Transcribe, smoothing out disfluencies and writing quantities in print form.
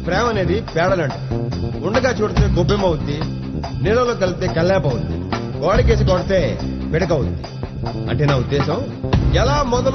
ప్రేమ అనేది పేడలంట. ఉండగా చూడితే గొబ్బెమవుద్ది, నీళ్ళలో కలిపితే కల్లాప అవుద్ది, గోడకేసి కొడితే పిడకవుద్ది. అంటే నా ఉద్దేశం ఎలా మొదలు